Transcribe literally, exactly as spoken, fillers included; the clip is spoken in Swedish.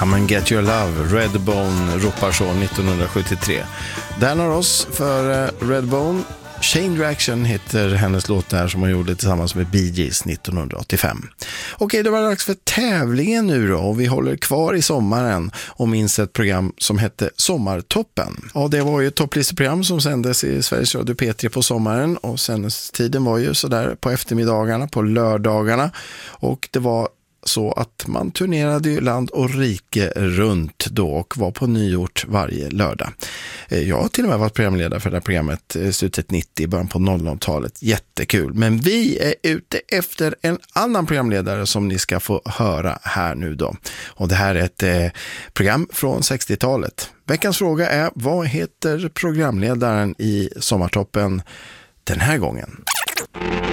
Come and get your love, Redbone ropar så nittonhundrasjuttiotre. Där når oss för Redbone. Chain Reaction heter hennes låt där som hon gjorde tillsammans med Bee Gees nittonhundraåttiofem. Okej, det var dags för tävlingen nu då, och vi håller kvar i sommaren och minns ett program som hette Sommartoppen. Ja, det var ju ett topplisteprogram som sändes i Sveriges Radio P tre på sommaren, och sändningstiden var ju sådär på eftermiddagarna, på lördagarna, och det var så att man turnerade ju land och rike runt då och var på nyort varje lördag. Jag har till och med varit programledare för det här programmet slutet nittio, början på noll noll-talet. Jättekul. Men vi är ute efter en annan programledare som ni ska få höra här nu då. Och det här är ett eh, program från sextiotalet. Veckans fråga är: vad heter programledaren i Sommartoppen den här gången?